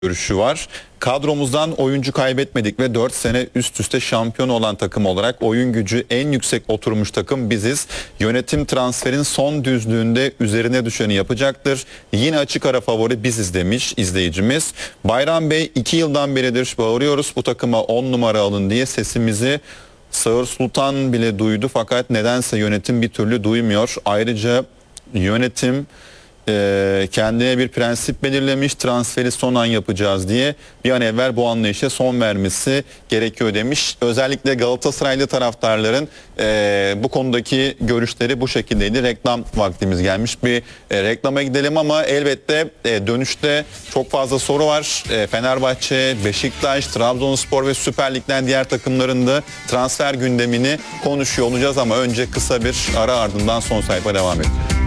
görüşü var. Kadromuzdan oyuncu kaybetmedik ve 4 sene üst üste şampiyon olan takım olarak oyun gücü en yüksek oturmuş takım biziz. Yönetim transferin son düzlüğünde üzerine düşeni yapacaktır. Yine açık ara favori biziz demiş izleyicimiz. Bayram Bey 2 yıldan beridir bağırıyoruz bu takıma 10 numara alın diye, sesimizi Sağır Sultan bile duydu fakat nedense yönetim bir türlü duymuyor. Ayrıca yönetim kendine bir prensip belirlemiş, transferi son an yapacağız diye, bir an evvel bu anlayışa son vermesi gerekiyor demiş. Özellikle Galatasaraylı taraftarların bu konudaki görüşleri bu şekildeydi. Reklam vaktimiz gelmiş, bir reklama gidelim ama elbette dönüşte çok fazla soru var. Fenerbahçe, Beşiktaş, Trabzonspor ve Süper Lig'den diğer takımların da transfer gündemini konuşuyor olacağız ama önce kısa bir ara, ardından son sayfa devam ediyor.